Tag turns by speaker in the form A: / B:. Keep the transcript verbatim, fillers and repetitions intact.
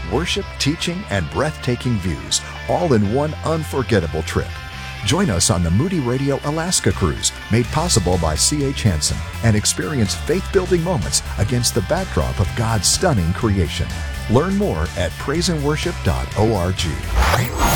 A: worship, teaching, and breathtaking views, all in one unforgettable trip. Join us on the Moody Radio Alaska Cruise, made possible by C H Hansen, and experience faith-building moments against the backdrop of God's stunning creation. Learn more at praise and worship dot org.